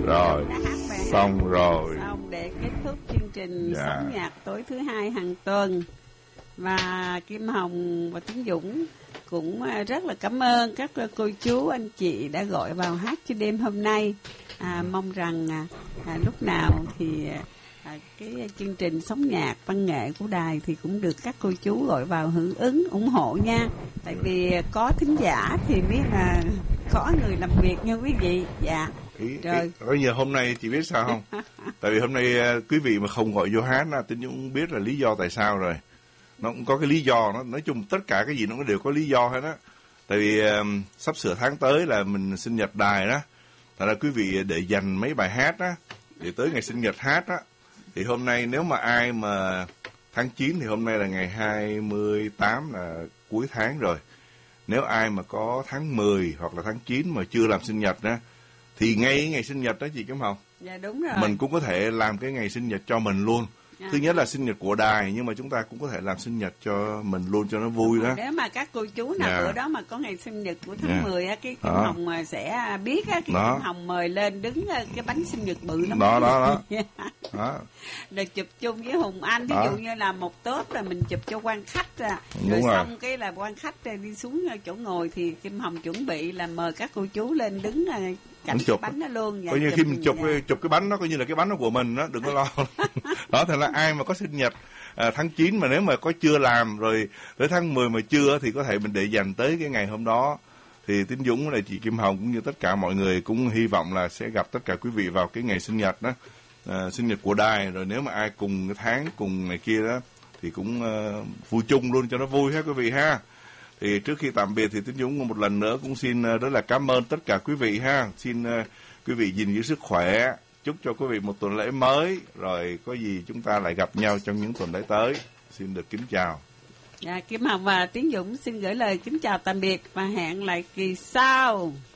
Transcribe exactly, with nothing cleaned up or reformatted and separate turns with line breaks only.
Rồi,
đã hát bài
xong
hát
rồi.
xong để kết thúc chương trình
Dạ.
Sống Nhạc tối thứ hai hàng tuần. Và Kim Hồng và Tiến Dũng cũng rất là cảm ơn các cô chú anh chị đã gọi vào hát cho đêm hôm nay. À, mong rằng à, à, lúc nào thì à, cái chương trình Sống Nhạc Văn nghệ của đài thì cũng được các cô chú gọi vào hưởng ứng ủng hộ nha. Tại vì có thính giả thì biết là có người làm việc nha quý vị. Dạ.
Ý,
Rồi.
Bây giờ hôm nay chị biết sao không? Tại vì hôm nay quý vị mà không gọi vô hát, Tín Dũng biết là lý do tại sao rồi. Nó cũng có cái lý do, nó nói chung tất cả cái gì nó đều có lý do hết á. Tại vì um, sắp sửa tháng tới là mình sinh nhật đài đó. Thật ra quý vị để dành mấy bài hát á, để tới ngày sinh nhật hát á. Thì hôm nay nếu mà ai mà tháng chín thì hôm nay là ngày hai mươi tám là cuối tháng rồi. Nếu ai mà có tháng mười hoặc là tháng chín mà chưa làm sinh nhật á, thì ngay ngày sinh nhật đó chị Cẩm Hồng.
Dạ đúng rồi.
Mình cũng có thể làm cái ngày sinh nhật cho mình luôn. À, thứ nhất là sinh nhật của đài, nhưng mà chúng ta cũng có thể làm sinh nhật cho mình luôn cho nó vui đó.
Nếu mà các cô chú nào
Yeah.
bữa đó mà có ngày sinh nhật của tháng
Yeah.
mười á, cái Kim
Đó.
Hồng sẽ biết á, cái Kim Hồng mời lên đứng cái bánh sinh nhật bự lắm.
Đó đó đó. Đó.
Rồi chụp chung với Hùng Anh, ví
Đó.
dụ như là một tốp là mình chụp cho quan khách ra.
Đúng
Rồi,
rồi.
xong cái là quan khách đi xuống chỗ ngồi thì Kim Hồng chuẩn bị là mời các cô chú lên đứng cạnh cái bánh đó luôn.
Coi như khi mình chụp cái, chụp cái bánh đó coi như là cái bánh đó của mình đó, đừng có lo. Đó, thành là ai mà có sinh nhật à, tháng chín mà nếu mà có chưa làm rồi tới tháng mười mà chưa thì có thể mình để dành tới cái ngày hôm đó. Thì Tín Dũng là chị Kim Hồng cũng như tất cả mọi người cũng hy vọng là sẽ gặp tất cả quý vị vào cái ngày sinh nhật đó, à, sinh nhật của đài. Rồi nếu mà ai cùng cái tháng cùng ngày kia đó thì cũng uh, vui chung luôn cho nó vui ha quý vị ha. Thì trước khi tạm biệt thì Tín Dũng một lần nữa cũng xin uh, rất là cảm ơn tất cả quý vị ha. Xin uh, quý vị gìn giữ sức khỏe, chúc cho quý vị một tuần lễ mới, rồi có gì chúng ta lại gặp nhau trong những tuần lễ tới. Xin được kính chào.
Dạ, Kim Hồng và Tiến Dũng xin gửi lời kính chào tạm biệt và hẹn lại kỳ sau.